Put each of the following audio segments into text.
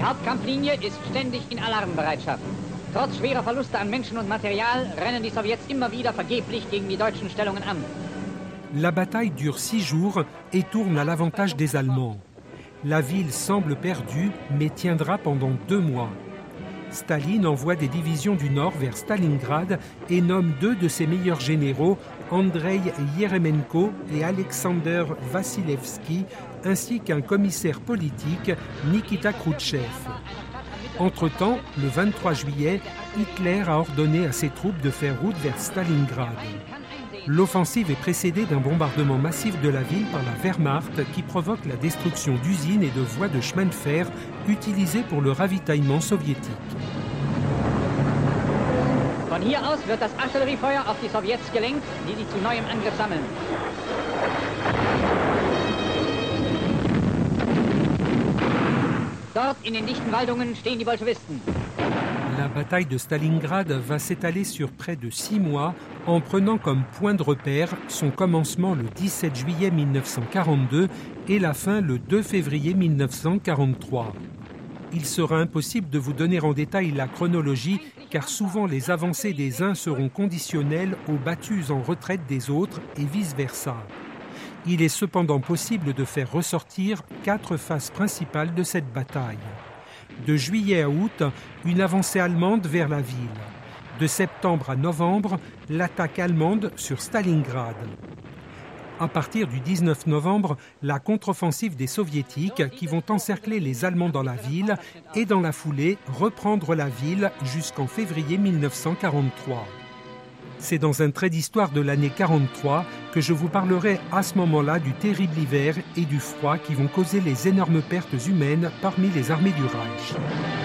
Die Hauptkampflinie ist ständig in Alarmbereitschaft. Trotz schwerer Verluste an Menschen und Material rennen die Sowjets immer wieder vergeblich gegen die deutschen Stellungen an. La bataille dure 6 jours et tourne à l'avantage des Allemands. La ville semble perdue, mais tiendra pendant 2 mois. Staline envoie des divisions du nord vers Stalingrad et nomme 2 de ses meilleurs généraux, Andrei Yeremenko et Alexander Vassilevski, ainsi qu'un commissaire politique, Nikita Khrouchtchev. Entre-temps, le 23 juillet, Hitler a ordonné à ses troupes de faire route vers Stalingrad. L'offensive est précédée d'un bombardement massif de la ville par la Wehrmacht qui provoque la destruction d'usines et de voies de chemin de fer utilisées pour le ravitaillement soviétique. Von hier aus wird das Artilleriefeuer auf die Sowjets gelenkt, die sich zu neuem Angriff sammeln. Dort in den dichten Waldungen stehen die Bolschewisten. La bataille de Stalingrad va s'étaler sur près de 6 mois en prenant comme point de repère son commencement le 17 juillet 1942 et la fin le 2 février 1943. Il sera impossible de vous donner en détail la chronologie car souvent les avancées des uns seront conditionnelles aux battues en retraite des autres et vice-versa. Il est cependant possible de faire ressortir 4 phases principales de cette bataille. De juillet à août, une avancée allemande vers la ville. De septembre à novembre, l'attaque allemande sur Stalingrad. À partir du 19 novembre, la contre-offensive des Soviétiques qui vont encercler les Allemands dans la ville et dans la foulée reprendre la ville jusqu'en février 1943. C'est dans un trait d'histoire de l'année 43 que je vous parlerai à ce moment-là du terrible hiver et du froid qui vont causer les énormes pertes humaines parmi les armées du Reich.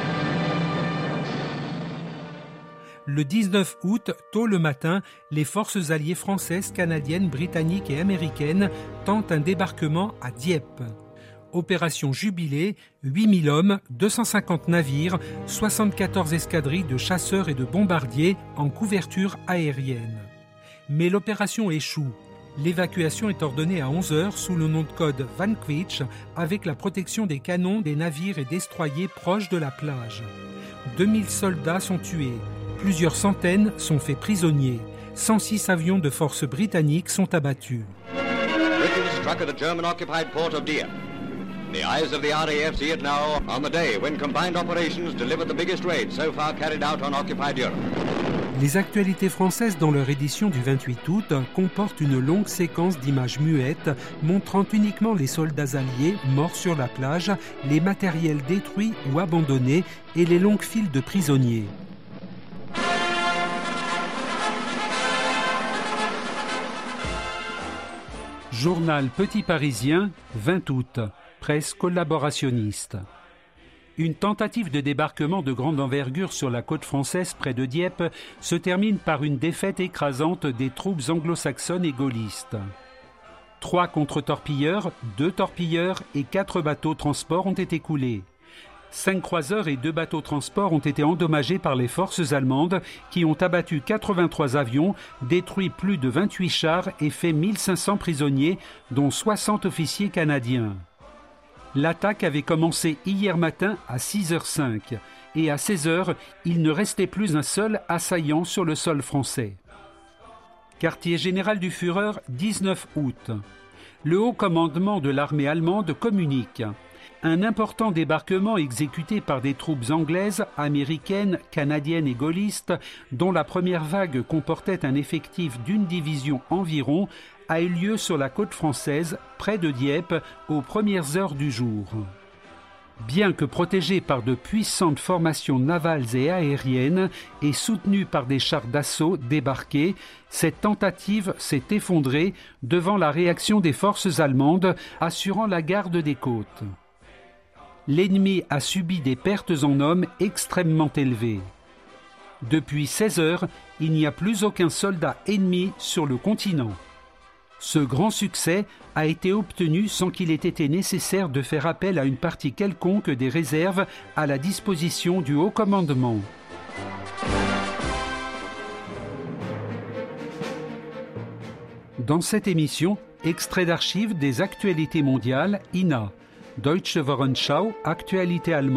Le 19 août, tôt le matin, les forces alliées françaises, canadiennes, britanniques et américaines tentent un débarquement à Dieppe. Opération Jubilé, 8000 hommes, 250 navires, 74 escadrilles de chasseurs et de bombardiers en couverture aérienne. Mais l'opération échoue. L'évacuation est ordonnée à 11h sous le nom de code Vanquich avec la protection des canons des navires et destroyers proches de la plage. 2000 soldats sont tués. Plusieurs centaines sont faits prisonniers. 106 avions de forces britanniques sont abattus. Britain struck at the German-occupied port of Dieppe. The eyes of the RAF see it now on the day when combined operations delivered the biggest raid so far carried out on occupied Europe. Les actualités françaises dans leur édition du 28 août comportent une longue séquence d'images muettes montrant uniquement les soldats alliés morts sur la plage, les matériels détruits ou abandonnés et les longues files de prisonniers. Journal Petit Parisien, 20 août, presse collaborationniste. Une tentative de débarquement de grande envergure sur la côte française près de Dieppe se termine par une défaite écrasante des troupes anglo-saxonnes et gaullistes. 3 contre-torpilleurs, 2 torpilleurs et 4 bateaux transports ont été coulés. 5 croiseurs et 2 bateaux transports ont été endommagés par les forces allemandes qui ont abattu 83 avions, détruit plus de 28 chars et fait 1500 prisonniers, dont 60 officiers canadiens. L'attaque avait commencé hier matin à 6h05 et à 16h, il ne restait plus un seul assaillant sur le sol français. Quartier général du Führer, 19 août. Le haut commandement de l'armée allemande communique. Un important débarquement exécuté par des troupes anglaises, américaines, canadiennes et gaullistes, dont la première vague comportait un effectif d'une division environ, a eu lieu sur la côte française, près de Dieppe, aux premières heures du jour. Bien que protégée par de puissantes formations navales et aériennes et soutenue par des chars d'assaut débarqués, cette tentative s'est effondrée devant la réaction des forces allemandes assurant la garde des côtes. L'ennemi a subi des pertes en hommes extrêmement élevées. Depuis 16 heures, il n'y a plus aucun soldat ennemi sur le continent. Ce grand succès a été obtenu sans qu'il ait été nécessaire de faire appel à une partie quelconque des réserves à la disposition du haut commandement. Dans cette émission, extrait d'archives des actualités mondiales, INA, Deutsche Wochenschau, actualité allemande.